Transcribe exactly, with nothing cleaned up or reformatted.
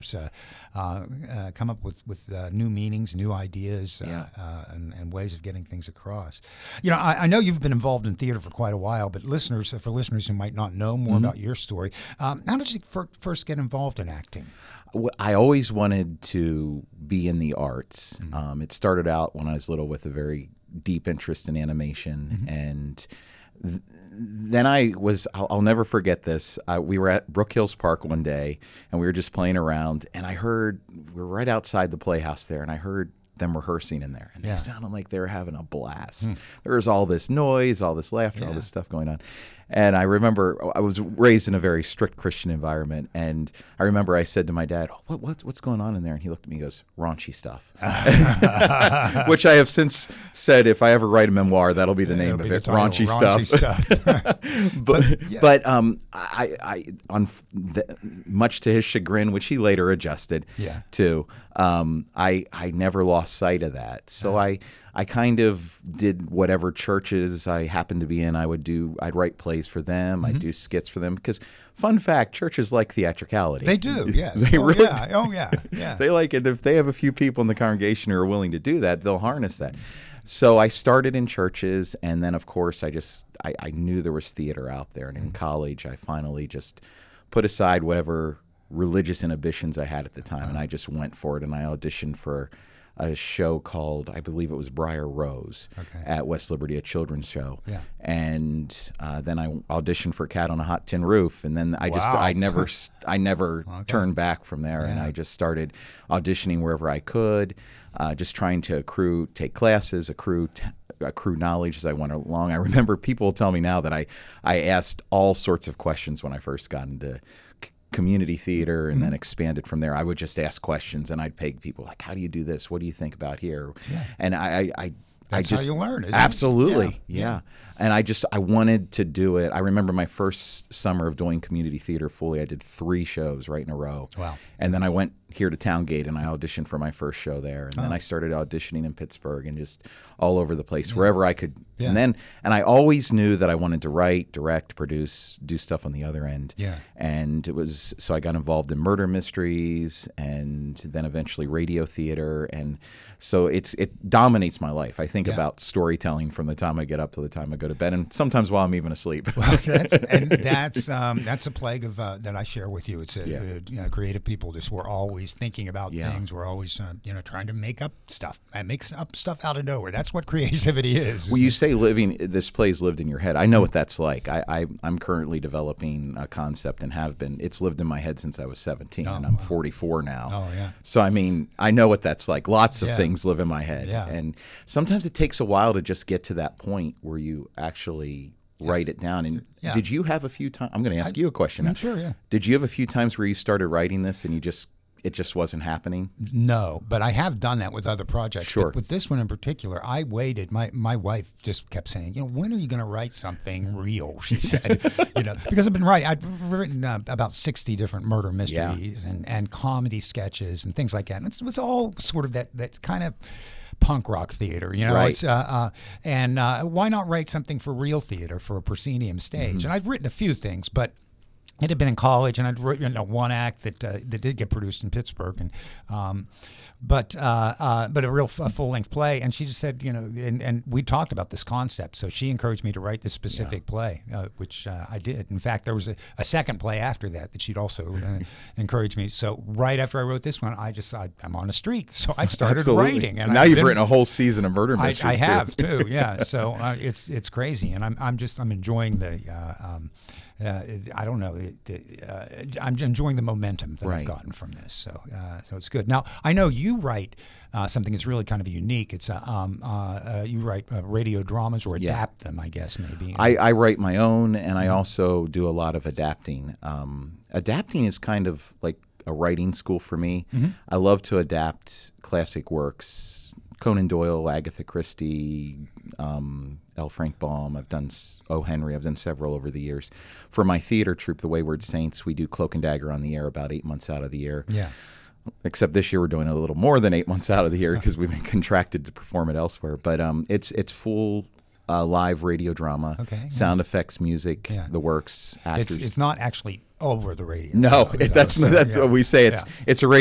uh, uh, uh, come up with with uh, new meanings, new ideas, uh, Yeah. uh, and, and ways of getting things across. You know, I, I know you've been involved in theater for quite a while, but listeners, for listeners who might not know more Mm-hmm. about your story, um, how did you fir- first get involved in acting? Well, I always wanted to be in the arts. Mm-hmm. Um, it started out when I was little with a very deep interest in animation, Mm-hmm. and th- then I was, I'll, I'll never forget this. Uh, we were at Brook Hills Park one day, and we were just playing around, and I heard, we were right outside the Playhouse there, and I heard them rehearsing in there, and Yeah. they sounded like they were having a blast. There was all this noise, all this laughter, all Yeah. this stuff going on. And I remember I was raised in a very strict Christian environment, and I remember I said to my dad, "What, what what's going on in there?" And he looked at me and goes, "Raunchy stuff," which I have since said if I ever write a memoir, that'll be the name It'll of be it, the title, raunchy, Raunchy stuff. Stuff. but yeah. but um, I, I on f- the, much to his chagrin, which he later adjusted Yeah. to, um, I I never lost sight of that. So I. I kind of did whatever churches I happened to be in. I would do. I'd write plays for them. Mm-hmm. I'd do skits for them because, fun fact, churches like theatricality. They do, yes. They oh, really yeah. Oh, yeah. Yeah. They like it. If they have a few people in the congregation who are willing to do that, they'll harness that. So I started in churches, and then of course I just I, I knew there was theater out there, and in college I finally just put aside whatever religious inhibitions I had at the time, and I just went for it, and I auditioned for a show called, I believe it was Briar Rose Okay. at West Liberty, a children's show. Yeah. And uh, then I auditioned for Cat on a Hot Tin Roof, and then I just Wow. I never s- I never turned back from there, and Yeah. I just started auditioning wherever I could, uh, just trying to accrue, take classes, accrue. T- accrue knowledge as I went along. I remember people tell me now that I, I asked all sorts of questions when I first got into c- community theater and then expanded from there. I would just ask questions, and I'd peg people like, how do you do this? What do you think about here? Yeah. And I, I, I That's I just, how you learn, isn't it? absolutely, Yeah. yeah. And I just I wanted to do it. I remember my first summer of doing community theater fully. I did three shows right in a row. Wow. And then I went here to Towngate, and I auditioned for my first show there. And Oh. then I started auditioning in Pittsburgh and just all over the place, wherever I could. Yeah. And then and I always knew that I wanted to write, direct, produce, do stuff on the other end. Yeah. And it was so I got involved in murder mysteries, and then eventually radio theater, and so it's it dominates my life. I think Yeah. about storytelling from the time I get up to the time I go to bed, and sometimes while I'm even asleep. Well, that's, and that's um, that's a plague of uh, that I share with you. It's a, Yeah. uh, you know, creative people. Just we're always thinking about Yeah. things. We're always uh, you know trying to make up stuff and make up stuff out of nowhere. That's what creativity is. Well, you say living, this play's lived in your head. I know what that's like. I, I, I'm currently developing a concept and have been. It's lived in my head since I was seventeen, Oh, and I'm wow. forty-four now. Oh, yeah. So, I mean, I know what that's like. Lots of Yeah. things live in my head. Yeah. And sometimes it takes a while to just get to that point where you actually write it down. And Yeah. did you have a few times? I'm going to ask you a question. now. sure, yeah. Did you have a few times where you started writing this and you just, it just wasn't happening? No, but I have done that with other projects. Sure. But with this one in particular, I waited. My my wife just kept saying, you know, when are you going to write something real? She said, you know, because I've been writing. I've written uh, about sixty different murder mysteries and, and comedy sketches and things like that. And it's, it was all sort of that that kind of punk rock theater, you know. Right. It's, uh, uh, and uh, why not write something for real theater, for a proscenium stage? Mm-hmm. And I've written a few things, but it had been in college, and I'd written you know, one act that uh, that did get produced in Pittsburgh, and um, but uh, uh, but a real f- full length play. And she just said, you know, and, and we talked about this concept, so she encouraged me to write this specific play, uh, which uh, I did. In fact, there was a, a second play after that that she'd also uh, encouraged me. So right after I wrote this one, I just I, I'm on a streak, so I started Absolutely. writing. And now I've you've been- written a whole season of murder I, mysteries. I too. have too, yeah. So uh, it's it's crazy, and I'm I'm just I'm enjoying the. Uh, um, uh, I don't know. It, it, uh, I'm enjoying the momentum that I've Right. gotten from this, so uh, so it's good. Now I know you write uh, something that's really kind of unique. It's uh, um, uh, uh, you write uh, radio dramas or Yeah. adapt them, I guess maybe. I, I write my own, and I also do a lot of adapting. Um, adapting is kind of like a writing school for me. I love to adapt classic works. Conan Doyle, Agatha Christie, um, L. Frank Baum. I've done s- O. Henry. I've done several over the years. For my theater troupe, The Wayward Saints, we do Cloak and Dagger on the air about eight months out of the year. yeah. Except this year we're doing it a little more than eight months out of the year because we've been contracted to perform it elsewhere. But um, it's it's full uh, live radio drama, Okay, sound effects, music, Yeah. the works, actors. It's it's not actually over the radio. no, So- it, that's so, that's yeah. what we say. It's Yeah. it's a